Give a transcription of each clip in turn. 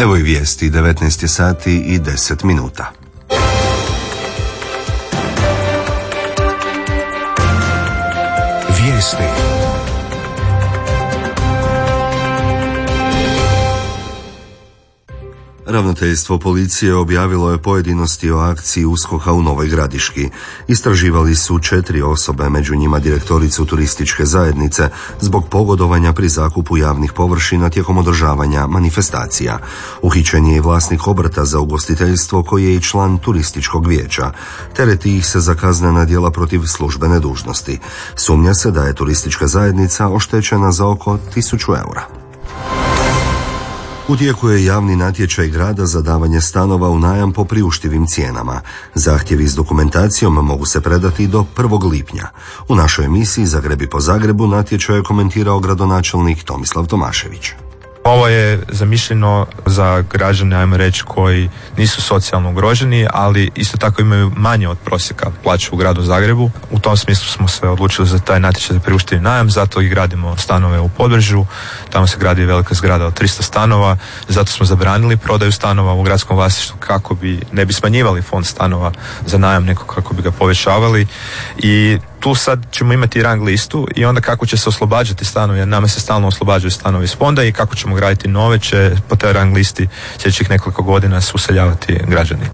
Evo i vijesti, 19 je sati i 10 minuta. Vijesti. Ravnateljstvo policije objavilo je pojedinosti o akciji USKOK-a u Novoj Gradiški. Istraživali su 4 osobe, među njima direktoricu turističke zajednice, zbog pogodovanja pri zakupu javnih površina tijekom održavanja manifestacija. Uhićen je i vlasnik obrta za ugostiteljstvo koji je i član turističkog vijeća. Tereti ih se za kaznena djela protiv službene dužnosti. Sumnja se da je turistička zajednica oštećena za oko 1000 eura. U tijeku je javni natječaj grada za davanje stanova u najam po priuštivim cijenama. Zahtjevi s dokumentacijom mogu se predati do 1. lipnja. U našoj emisiji Zagrebi po Zagrebu natječaj je komentirao gradonačelnik Tomislav Tomašević. Ovo je zamišljeno za građane, ajmo reći, koji nisu socijalno ugroženi, ali isto tako imaju manje od prosjeka plaću u gradu Zagrebu. U tom smislu smo se odlučili za taj natječaj za priuštivi najam, zato i gradimo stanove u Podbrežju. Tamo se gradi velika zgrada od 300 stanova, zato smo zabranili prodaju stanova u gradskom vlasništvu kako ne bi smanjivali fond stanova za najam, nego kako bi ga povećavali. I tu sad ćemo imati rang listu i onda kako će se oslobađati stanovi, jer nama se stalno oslobađaju stanovi iz fonda, i kako ćemo graditi nove će po toj rang listi sljedećih nekoliko godina se useljavati građani.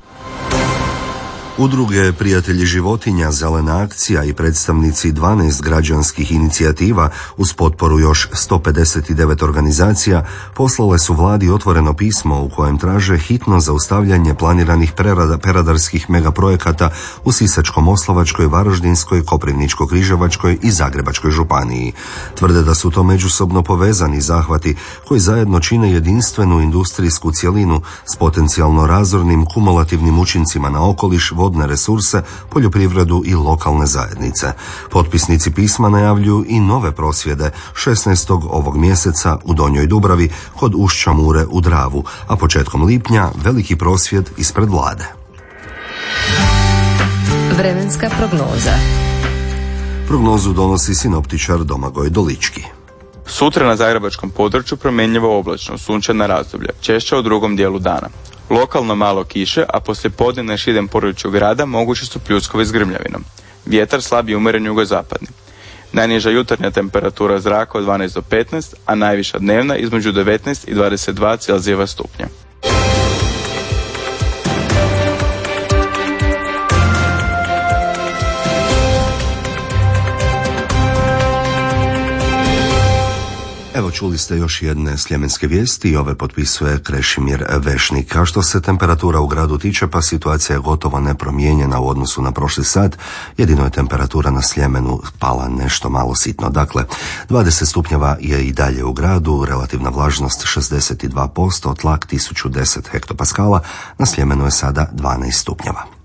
Udruge Prijatelji životinja, Zelena akcija i predstavnici 12 građanskih inicijativa uz potporu još 159 organizacija poslale su vladi otvoreno pismo u kojem traže hitno zaustavljanje planiranih peradarskih megaprojekata u Sisačko-moslavačkoj, Varaždinskoj, Koprivničko-križevačkoj i Zagrebačkoj županiji. Tvrde da su to međusobno povezani zahvati koji zajedno čine jedinstvenu industrijsku cjelinu s potencijalno razornim kumulativnim učincima na okoliš, vodne resurse, poljoprivredu i lokalne zajednice. Potpisnici pisma najavljuju i nove prosvjede 16. ovog mjeseca u Donjoj Dubravi kod ušća Mure u Dravu, a početkom lipnja veliki prosvjed ispred vlade. Vremenska prognoza. Prognozu donosi sinoptičar Domagoj Dolički. Sutra na zagrebačkom području promjenjivo oblačno, sunčana razdoblja, češće u drugom dijelu dana. Lokalno malo kiše, a poslijepodne na širem području grada mogući su pljuskovi s grmljavinom. Vjetar slab i umjeren jugozapadni. Najniža jutarnja temperatura zraka od 12 do 15, a najviša dnevna između 19 i 22 Celzijeva stupnja. Evo, čuli ste još jedne sljemenske vijesti i ove potpisuje Krešimir Vešnik. A što se temperatura u gradu tiče, pa situacija je gotovo nepromijenjena u odnosu na prošli sat. Jedino je temperatura na Sljemenu pala nešto malo sitno. Dakle, 20 stupnjeva je i dalje u gradu, relativna vlažnost 62%, tlak 1010 hektopaskala, na Sljemenu je sada 12 stupnjeva.